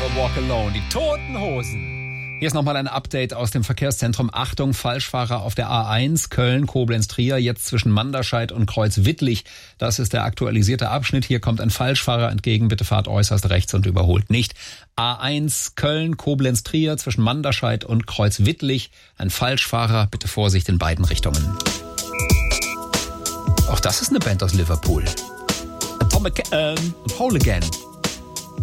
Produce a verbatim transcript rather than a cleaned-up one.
Never Walk Alone, die Toten Hosen. Hier ist nochmal ein Update aus dem Verkehrszentrum. Achtung, Falschfahrer auf der A eins, Köln, Koblenz, Trier, jetzt zwischen Manderscheid und Kreuzwittlich. Das ist der aktualisierte Abschnitt. Hier kommt ein Falschfahrer entgegen. Bitte fahrt äußerst rechts und überholt nicht. A eins, Köln, Koblenz, Trier, zwischen Manderscheid und Kreuzwittlich. Ein Falschfahrer, bitte Vorsicht in beiden Richtungen. Auch das ist eine Band aus Liverpool. Atomic ähm, Hole Again.